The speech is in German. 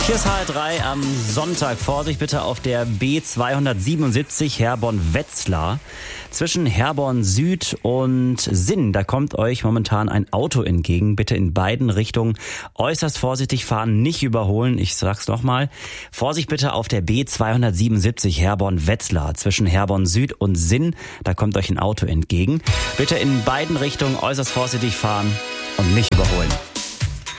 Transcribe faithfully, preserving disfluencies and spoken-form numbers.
Hier ist H R drei am Sonntag. Vorsicht bitte auf der B zweihundertsiebenundsiebzig Herborn-Wetzlar. Zwischen Herborn Süd und Sinn, da kommt euch momentan ein Auto entgegen. Bitte in beiden Richtungen äußerst vorsichtig fahren, nicht überholen. Ich sag's nochmal. Vorsicht bitte auf der B zweihundertsiebenundsiebzig Herborn-Wetzlar. Zwischen Herborn Süd und Sinn, da kommt euch ein Auto entgegen. Bitte in beiden Richtungen äußerst vorsichtig fahren und nicht überholen.